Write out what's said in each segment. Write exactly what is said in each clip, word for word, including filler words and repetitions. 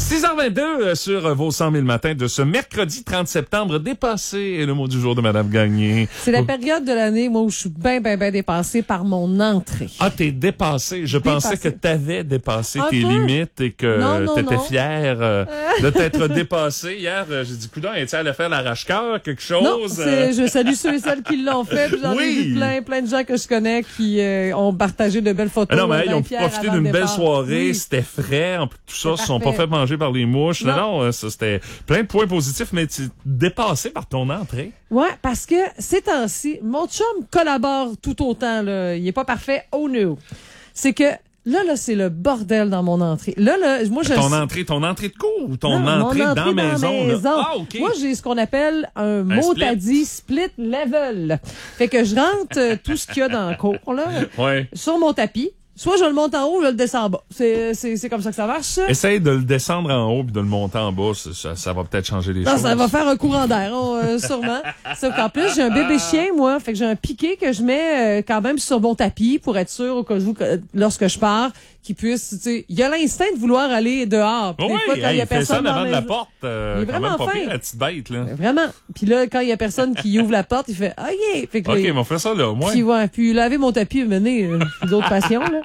six heures vingt-deux sur vos cent mille matins de ce mercredi trente septembre. Dépassé est le mot du jour de Madame Gagné. C'est la période de l'année, moi, où je suis bien, bien, bien dépassée par mon entrée. Ah, t'es dépassée. Je Dépassée. pensais que t'avais dépassé Un tes peu. limites et que Non, non, t'étais non. fière euh, de t'être dépassée. Hier, euh, j'ai dit, coudonc, est-tu allé faire l'arrache-cœur, quelque chose? Non, c'est, je salue ceux et celles qui l'ont fait. Puis j'en Oui. ai vu plein, plein de gens que je connais qui euh, ont partagé de belles photos. Ah non, mais bien ils ont fiers profité avant le d'une belle départ. soirée, Oui. c'était frais, en plus, tout ça, C'est se sont pas parfait. fait manger par les mouches. Non, Non. non, ça, c'était plein de points positifs, mais tu dépassé par ton entrée. Ouais, parce que ces temps-ci, mon chum collabore tout autant, là. Il est pas parfait. Oh no. C'est que là, là, c'est le bordel dans mon entrée. Là, là, moi, je... Ton entrée, ton entrée de cours ou ton Non, entrée, mon dans la maison, là? Ah, OK. Moi, j'ai ce qu'on appelle un, mot split. à dit split level. Fait que je rentre euh, tout ce qu'il y a dans le cours, là, Ouais. sur mon tapis. Soit je le monte en haut, je le descends en bas. C'est, c'est, c'est comme ça que ça marche, ça. Essaye de le descendre en haut puis de le monter en bas. Ça, ça, ça va peut-être changer les Non, choses. ça va faire un courant d'air, hein, euh, sûrement. Sauf qu'en plus, j'ai un bébé chien, moi. Fait que j'ai un piquet que je mets euh, quand même sur mon tapis pour être sûr, au cas où, que, lorsque je pars, qu'il puisse, tu sais, il a l'instinct de vouloir aller dehors. Puis Oui, des fois, quand hey, il y a il fait ça personne dans devant la de la maison- porte. Euh, Il est quand vraiment même pas fin. pire, la petite bête, là. Vraiment. Puis là, quand il y a personne qui ouvre la porte, il fait OK. Fait que OK, là, mais on fait ça, là, moi. puis, ouais, puis laver mon tapis, mener euh, d'autres passions, là.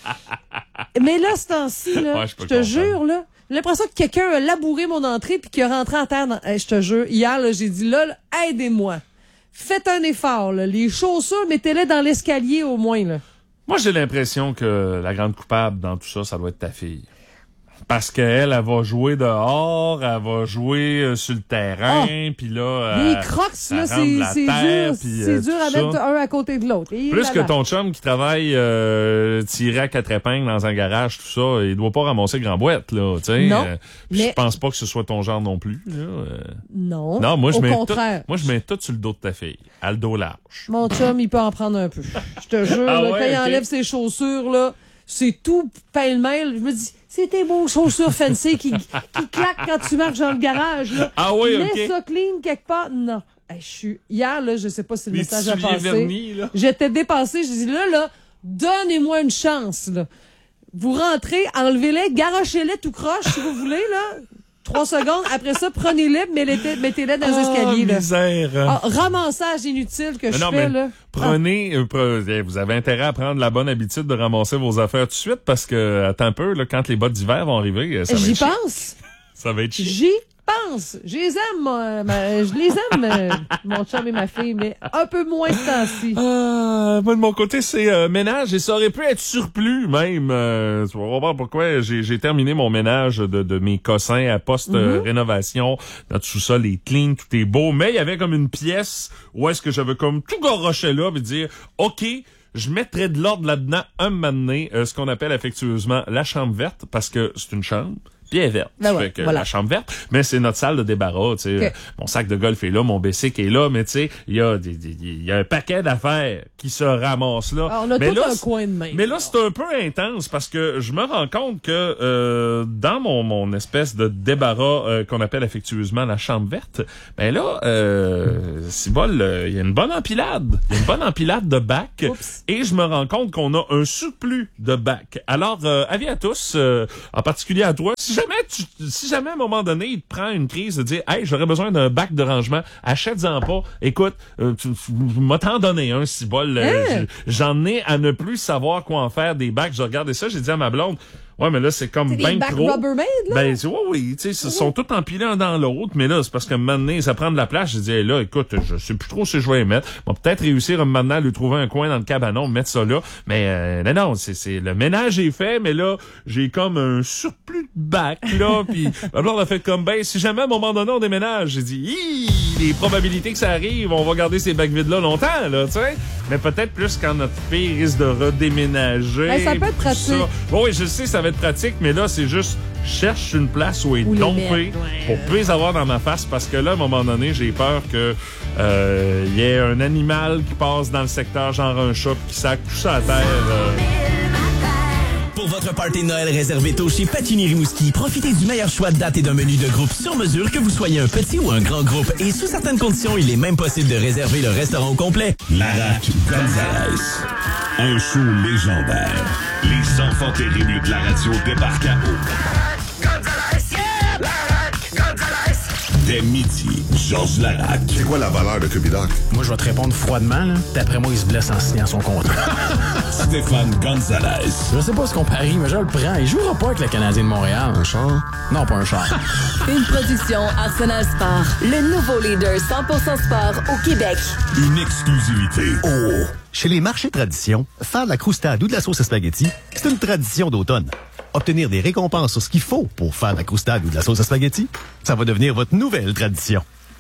Mais là, ce temps-ci, là, Ouais, je peux je te comprendre. jure, là, j'ai l'impression que quelqu'un a labouré mon entrée puis qu'il a rentré en terre. Dans... Hey, je te jure, hier, là, j'ai dit, là, là, aidez-moi. Faites un effort, là. Les chaussures, mettez-les dans l'escalier, au moins, là. Moi, j'ai l'impression que la grande coupable dans tout ça, ça doit être ta fille. Parce qu'elle, elle va jouer dehors, elle va jouer euh, sur le terrain, puis là... Les euh, crocs, ça là, rentre c'est, de la c'est terre, dur. puis, C'est euh, dur à tout mettre ça. un à côté de l'autre. Et Plus là, que là. ton chum qui travaille euh, tiré à quatre épingles dans un garage, tout ça, il doit pas ramasser grand boîte, là, tu sais. Non, Euh, puis mais- je pense pas que ce soit ton genre non plus, là. euh. Non. Non, moi, je Au mets tout, contraire. moi, je mets tout sur le dos de ta fille. À le dos large. Mon chum, il peut en prendre un peu. Je te jure, Ah là, ouais, quand il ok. enlève ses chaussures, là, c'est tout pêle-mêle. Je me dis, c'est tes beaux chaussures fancy qui, qui claquent quand tu marches dans le garage, là. Ah oui, Mets ok. ça clean quelque part. Non. Hey, je suis, hier, là, je sais pas si le Les message a souliers passé. vernis, là. J'étais dépassée. J'ai dit, là, là, donnez-moi une chance, là. Vous rentrez, enlevez-les, garochez-les tout croche, si vous voulez, là. Trois secondes. Après ça, prenez-les, mettez-les, mettez-les dans les escaliers, Ah, là. misère. Ah, ramassage inutile que Mais je non, fais, mais là. prenez, euh, pre- eh, vous avez intérêt à prendre la bonne habitude de ramasser vos affaires tout de suite parce que, attends un peu, là, quand les bottes d'hiver vont arriver, euh, ça va J'y être chiant. pense. Ça va être chiant. J'y pense. Je les aime, moi. Ma- je les aime, euh, mon chum et ma fille, mais un peu moins ce temps-ci. Ah, moi, de mon côté, c'est euh, ménage et ça aurait pu être surplus, même. Euh, tu vas voir pourquoi j'ai, j'ai terminé mon ménage de, de mes cossins à post-rénovation. Notre sous-sol est clean, tout est beau, mais il y avait comme une pièce où est-ce que j'avais comme tout garoché là et dire, OK, je mettrais de l'ordre là-dedans un moment donné, euh, ce qu'on appelle affectueusement la chambre verte, parce que c'est une chambre. Puis elle est verte. Ben Ça ouais, fait que voilà. la chambre verte, mais c'est notre salle de débarras, tu sais. Okay. Mon sac de golf est là, mon bicycle est là, mais tu sais, il y a des, des- il y a un paquet d'affaires qui se ramassent là. Alors, on a mais tout là, un c'est- coin de main. mais là, c'est un peu intense parce que je me rends compte que euh, dans mon, mon espèce de débarras euh, qu'on appelle affectueusement la chambre verte, ben là, euh, c'est bol, euh, il y a une bonne empilade. Il y a une bonne empilade de bacs. Oups. Et je me rends compte qu'on a un surplus de bacs. Alors, euh, avis à tous, euh, en particulier à toi, si jamais tu, si jamais à un moment donné, il te prend une crise de dire, hey, j'aurais besoin d'un bac de rangement, achète-en pas. Écoute, euh, tu, tu m'as t'en donné un, si bol. euh, Hein? je- J'en ai à ne plus savoir quoi en faire des bacs. Je regardais ça, j'ai dit à ma blonde, ouais, mais là, c'est comme C'est ben des bacs trop. Rubbermaid, là? Ben, c'est, ouais, oui, tu sais, ils sont tous empilés un dans l'autre, mais là, c'est parce que un moment donné, ça prend de la place. J'ai dit, hey, là, écoute, je sais plus trop si je vais les mettre. On va peut-être réussir un moment donné à lui trouver un coin dans le cabanon, mettre ça là. Mais, euh, non, non, c'est, c'est, le ménage est fait, mais là, j'ai comme un surplus de bacs, là, puis ma blonde a fait comme, ben, si jamais à un moment donné on déménage, j'ai dit, hi, les probabilités que ça arrive, on va garder ces bacs vides-là longtemps, là, tu sais. Mais peut-être plus quand notre fille risque de redéménager. Ben, ça peut être tout pratique. ça. Bon, oui, je sais, ça va être pratique, mais là, c'est juste, cherche une place où est Où les tombé mettre, ouais. pour plus les avoir dans ma face, parce que là, à un moment donné, j'ai peur que euh, y ait un animal qui passe dans le secteur, genre un chat, qui sac tout ça à terre. euh. Pour votre party de Noël réservé tôt chez Patini Rimouski, profitez du meilleur choix de date et d'un menu de groupe sur mesure, que vous soyez un petit ou un grand groupe. Et sous certaines conditions, il est même possible de réserver le restaurant au complet. Marac Gonzalez. Un show légendaire. Les enfants terribles de la radio débarquent à eau. Dès midi, Georges Larac. C'est quoi la valeur de Cubidoc? Moi, je vais te répondre froidement, là. D'après moi, il se blesse en signant son contrat. Stéphane Gonzalez. Je sais pas ce qu'on parie, mais je le prends. Il jouera pas avec le Canadien de Montréal. Un char? Non, pas un char. Une production Arsenal Sport. Le nouveau leader cent pour cent sport au Québec. Une exclusivité. Oh! Chez les marchés tradition, faire de la croustade ou de la sauce à spaghetti, c'est une tradition d'automne. Obtenir des récompenses sur ce qu'il faut pour faire de la croustade ou de la sauce à spaghetti, ça va devenir votre nouvelle tradition.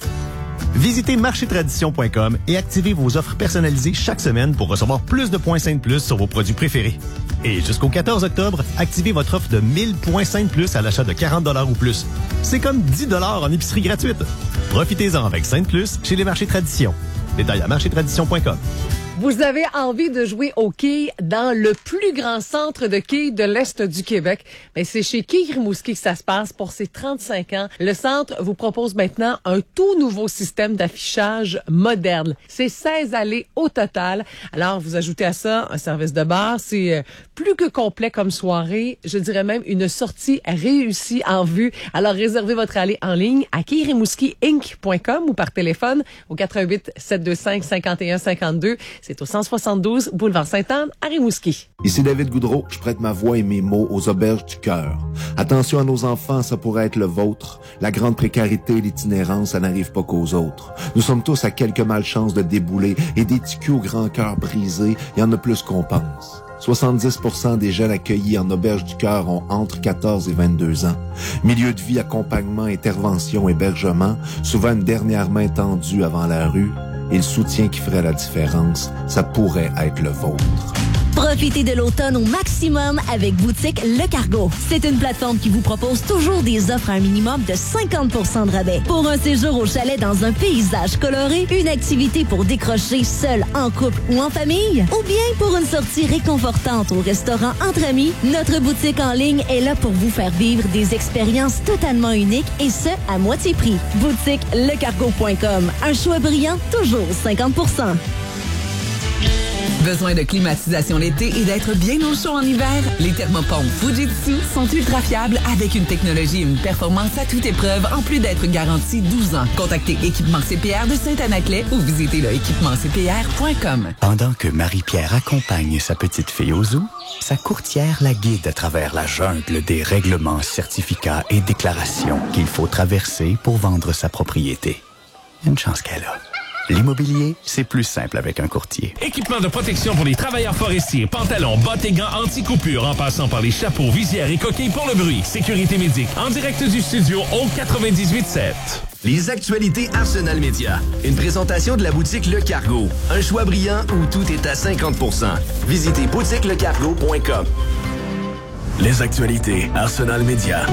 Visitez marché tradition point com et activez vos offres personnalisées chaque semaine pour recevoir plus de points cinq plus sur vos produits préférés. Et jusqu'au quatorze octobre, activez votre offre de mille points cinq plus à l'achat de quarante dollars ou plus. C'est comme dix dollars en épicerie gratuite. Profitez-en avec cinq plus chez les marchés tradition. Détail à marché tradition point com. Vous avez envie de jouer au quilles dans le plus grand centre de quilles de l'Est du Québec? Ben, c'est chez Quilles Rimouski que ça se passe pour ses trente-cinq ans. Le centre vous propose maintenant un tout nouveau système d'affichage moderne. C'est seize allées au total. Alors, vous ajoutez à ça un service de bar. C'est plus que complet comme soirée. Je dirais même une sortie réussie en vue. Alors, réservez votre allée en ligne à quilles rimouski inc point com ou par téléphone au quatre un huit, sept deux cinq, cinq un cinq deux. C'est au cent soixante-douze, boulevard Sainte-Anne, à Rimouski. Ici David Goudreau, je prête ma voix et mes mots aux auberges du cœur. Attention à nos enfants, ça pourrait être le vôtre. La grande précarité et l'itinérance, ça n'arrive pas qu'aux autres. Nous sommes tous à quelques malchances de débouler et des ticus au grand cœur brisé, il y en a plus qu'on pense. soixante-dix pour cent des jeunes accueillis en auberge du cœur ont entre quatorze et vingt-deux ans. Milieu de vie, accompagnement, intervention, hébergement, souvent une dernière main tendue avant la rue. Et le soutien qui ferait la différence, ça pourrait être le vôtre. Profitez de l'automne au maximum avec Boutique Le Cargo. C'est une plateforme qui vous propose toujours des offres à un minimum de cinquante pour cent de rabais. Pour un séjour au chalet dans un paysage coloré, une activité pour décrocher seul, en couple ou en famille, ou bien pour une sortie réconfortante au restaurant entre amis, notre boutique en ligne est là pour vous faire vivre des expériences totalement uniques et ce, à moitié prix. Boutique le cargo point com. Un choix brillant, toujours cinquante pour cent. Besoin de climatisation l'été et d'être bien au chaud en hiver? Les thermopompes Fujitsu sont ultra fiables avec une technologie et une performance à toute épreuve en plus d'être garantie douze ans. Contactez Équipement C P R de Saint-Anaclet ou visitez le équipement c p r point com. Pendant que Marie-Pierre accompagne sa petite fille au zoo, sa courtière la guide à travers la jungle des règlements, certificats et déclarations qu'il faut traverser pour vendre sa propriété. Une chance qu'elle a. L'immobilier, c'est plus simple avec un courtier. Équipement de protection pour les travailleurs forestiers, pantalons, bottes et gants anti-coupure en passant par les chapeaux, visières et coquilles pour le bruit. Sécurité Médic, en direct du studio au quatre-vingt-dix-huit sept. Les actualités Arsenal Média. Une présentation de la boutique Le Cargo. Un choix brillant où tout est à cinquante pour cent. Visitez boutique le cargo point com. Les actualités Arsenal Média.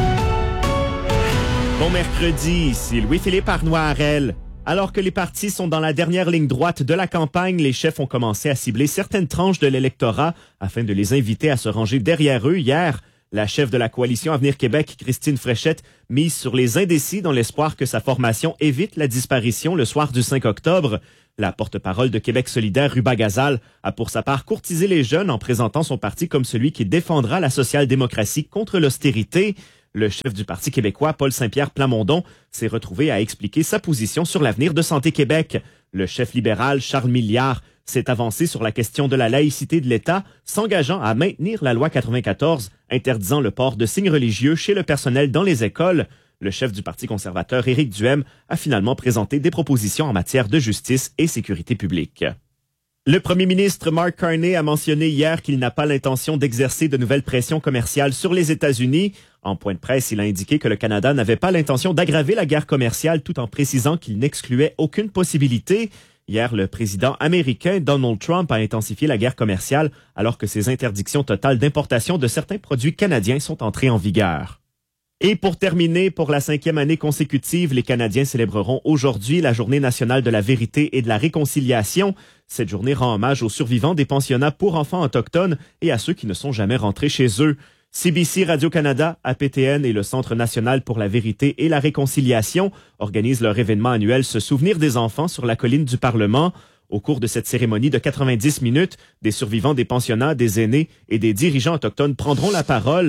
Bon mercredi, ici Louis-Philippe Arnois-Harel. Alors que les partis sont dans la dernière ligne droite de la campagne, les chefs ont commencé à cibler certaines tranches de l'électorat afin de les inviter à se ranger derrière eux. Hier, la chef de la coalition Avenir Québec, Christine Fréchette, mise sur les indécis dans l'espoir que sa formation évite la disparition le soir du cinq octobre. La porte-parole de Québec solidaire, Ruba Gazal, a pour sa part courtisé les jeunes en présentant son parti comme celui qui défendra la social-démocratie contre l'austérité. Le chef du Parti québécois, Paul Saint-Pierre Plamondon, s'est retrouvé à expliquer sa position sur l'avenir de Santé Québec. Le chef libéral, Charles Milliard, s'est avancé sur la question de la laïcité de l'État, s'engageant à maintenir la loi quatre-vingt-quatorze, interdisant le port de signes religieux chez le personnel dans les écoles. Le chef du Parti conservateur, Éric Duhem, a finalement présenté des propositions en matière de justice et sécurité publique. Le premier ministre Mark Carney a mentionné hier qu'il n'a pas l'intention d'exercer de nouvelles pressions commerciales sur les États-Unis. En point de presse, il a indiqué que le Canada n'avait pas l'intention d'aggraver la guerre commerciale tout en précisant qu'il n'excluait aucune possibilité. Hier, le président américain Donald Trump a intensifié la guerre commerciale alors que ses interdictions totales d'importation de certains produits canadiens sont entrées en vigueur. Et pour terminer, pour la cinquième année consécutive, les Canadiens célébreront aujourd'hui la Journée nationale de la vérité et de la réconciliation. Cette journée rend hommage aux survivants des pensionnats pour enfants autochtones et à ceux qui ne sont jamais rentrés chez eux. C B C Radio-Canada, A P T N et le Centre national pour la vérité et la réconciliation organisent leur événement annuel Se souvenir des enfants sur la colline du Parlement. Au cours de cette cérémonie de quatre-vingt-dix minutes, des survivants des pensionnats, des aînés et des dirigeants autochtones prendront la parole.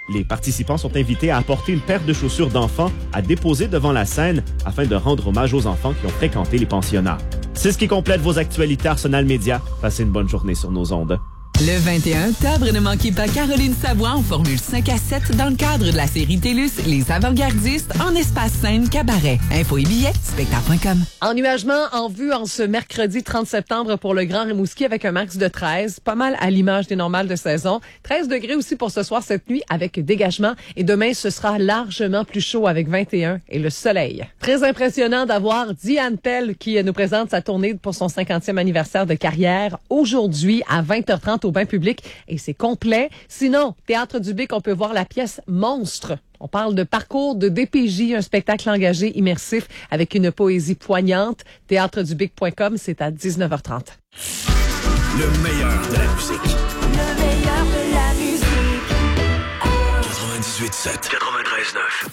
Les participants sont invités à apporter une paire de chaussures d'enfants à déposer devant la scène afin de rendre hommage aux enfants qui ont fréquenté les pensionnats. C'est ce qui complète vos actualités Arsenal Média. Passez une bonne journée sur nos ondes. Le vingt et un octobre, ne manquez pas Caroline Savoie en Formule cinq à sept dans le cadre de la série TELUS Les Avant-Gardistes en espace scène cabaret. Info et billets, spectacle point com. Ennuagement en vue en ce mercredi trente septembre pour le Grand Rimouski avec un max de treize, pas mal à l'image des normales de saison. treize degrés aussi pour ce soir, cette nuit avec dégagement. Et demain, ce sera largement plus chaud avec vingt et un et le soleil. Très impressionnant d'avoir Diane Tell qui nous présente sa tournée pour son cinquantième anniversaire de carrière aujourd'hui à vingt heures trente au bain public et c'est complet. Sinon, Théâtre du Bic, on peut voir la pièce Monstre. On parle de parcours de D P J, un spectacle engagé immersif avec une poésie poignante. théâtre du bic point com, c'est à dix-neuf heures trente. Le meilleur de la musique. Le meilleur de la musique. quatre-vingt-dix-huit sept, quatre-vingt-treize neuf.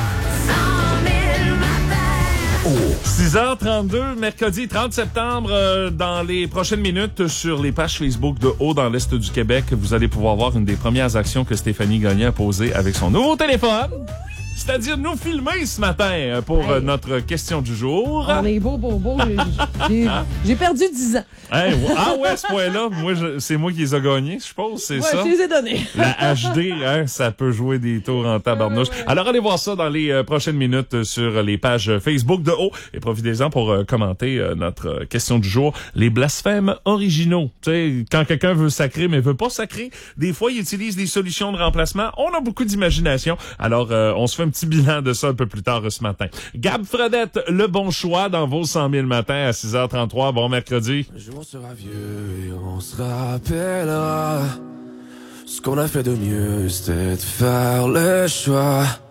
six heures trente-deux, mercredi trente septembre, euh, dans les prochaines minutes, sur les pages Facebook de Haut dans l'Est du Québec, vous allez pouvoir voir une des premières actions que Stéphanie Gagné a posées avec son nouveau téléphone. C'est-à-dire nous filmer ce matin pour hey. euh, notre question du jour. On est beau, beau, beau. J'ai, j'ai perdu dix ans. Hey, ah ouais, à ce point-là, moi, je, c'est moi qui les ai gagnés, je suppose, c'est ouais, ça? je les ai donnés. La H D, hein, ça peut jouer des tours en tabarnouche. Ouais, ouais. Alors, allez voir ça dans les euh, prochaines minutes sur les pages Facebook de Haut et profitez-en pour euh, commenter euh, notre question du jour. Les blasphèmes originaux. Tu sais, quand quelqu'un veut sacrer mais veut pas sacrer, des fois, il utilise des solutions de remplacement. On a beaucoup d'imagination. Alors, euh, on se fait un petit bilan de ça un peu plus tard ce matin. Gab Fredette, le bon choix dans vos cent mille matins à six heures trente-trois. Bon mercredi. Un jour on sera vieux et on se rappellera. Ce qu'on a fait de mieux, c'était de faire le choix.